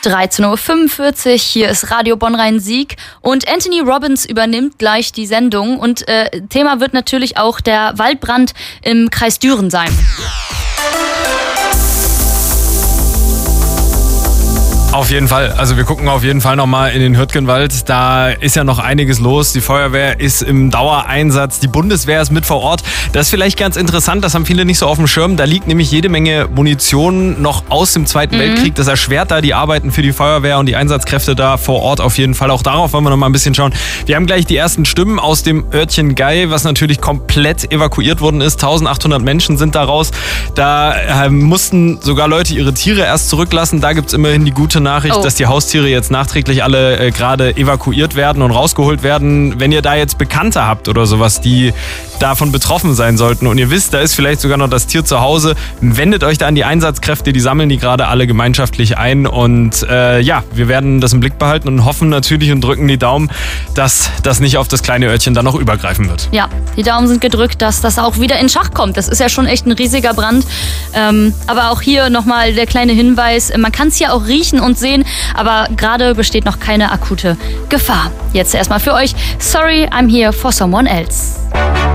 13.45 Uhr, hier ist Radio Bonn-Rhein-Sieg und Anthony Robbins übernimmt gleich die Sendung und Thema wird natürlich auch der Waldbrand im Kreis Düren sein. Auf jeden Fall. Also wir gucken auf jeden Fall nochmal in den Hürtgenwald. Da ist ja noch einiges los. Die Feuerwehr ist im Dauereinsatz. Die Bundeswehr ist mit vor Ort. Das ist vielleicht ganz interessant. Das haben viele nicht so auf dem Schirm. Da liegt nämlich jede Menge Munition noch aus dem Zweiten Weltkrieg. Das erschwert da die Arbeiten für die Feuerwehr und die Einsatzkräfte da vor Ort auf jeden Fall. Auch darauf wollen wir nochmal ein bisschen schauen. Wir haben gleich die ersten Stimmen aus dem Örtchen Gei, was natürlich komplett evakuiert worden ist. 1800 Menschen sind da raus. Da mussten sogar Leute ihre Tiere erst zurücklassen. Da gibt es immerhin die gute Nachricht, dass die Haustiere jetzt nachträglich alle gerade evakuiert werden und rausgeholt werden. Wenn ihr da jetzt Bekannte habt oder sowas, die davon betroffen sein sollten und ihr wisst, da ist vielleicht sogar noch das Tier zu Hause, wendet euch da an die Einsatzkräfte, die sammeln die gerade alle gemeinschaftlich ein und wir werden das im Blick behalten und hoffen natürlich und drücken die Daumen, dass das nicht auf das kleine Örtchen dann noch übergreifen wird. Ja, die Daumen sind gedrückt, dass das auch wieder in Schach kommt. Das ist ja schon echt ein riesiger Brand. Aber auch hier nochmal der kleine Hinweis, man kann es ja auch riechen und sehen, aber gerade besteht noch keine akute Gefahr. Jetzt erstmal für euch, Sorry, I'm here for someone else.